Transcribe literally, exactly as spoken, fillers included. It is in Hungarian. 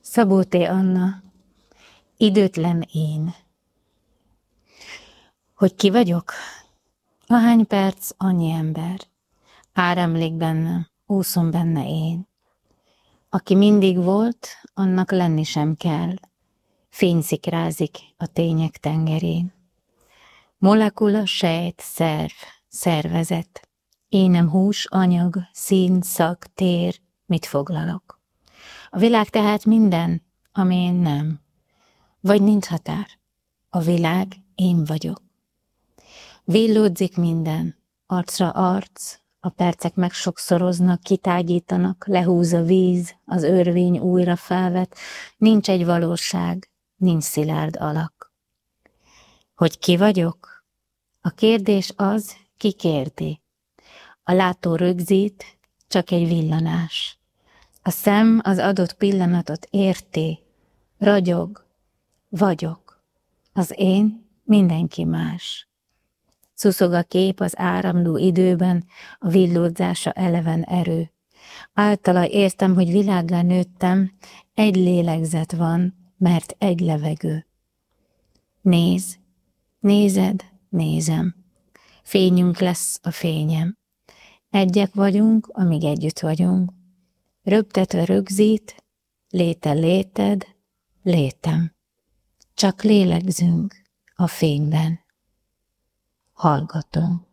Szabó T. Anna, időtlen én. Hogy ki vagyok? Ahány perc, annyi ember. Áramlik bennem, úszom benne én. Aki mindig volt, annak lenni sem kell. Fényszikrázik a tények tengerén. Molekula, sejt, szerv, szervezet. Énem hús, anyag, szín, szag, tér, mit foglalok. A világ tehát minden, ami én nem. Vagy nincs határ. A világ én vagyok. Villódzik minden, arcra arc, a percek megsokszoroznak, kitágítanak, lehúz a víz, az örvény újra felvet, nincs egy valóság, nincs szilárd alak. Hogy ki vagyok? A kérdés az, ki kérdi. A látó rögzít, csak egy villanás. A szem az adott pillanatot érti, ragyog, vagyok. Az én mindenki más. Szuszog a kép az áramló időben, a villódzása eleven erő. Általa értem, hogy világgá nőttem, egy lélegzet van, mert egy levegő. Néz, nézed, nézem. Fényünk lesz a fényem. Egyek vagyunk, amíg együtt vagyunk. Röptetve rögzít, léte léted, létem. Csak lélegzünk a fényben. Hallgatom.